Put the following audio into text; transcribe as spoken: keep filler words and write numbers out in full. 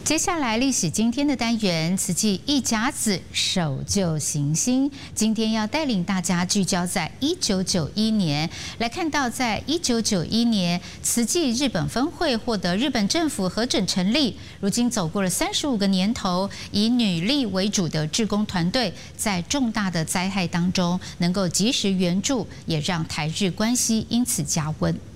接下来历史今天的单元，慈济一甲子守旧行新，今天要带领大家聚焦在一九九一年，来看到在一九九一年，慈济日本分会获得日本政府核准成立，如今走过了三十五个年头，以女力为主的志工团队，在重大的灾害当中能够及时援助，也让台日关系因此加温。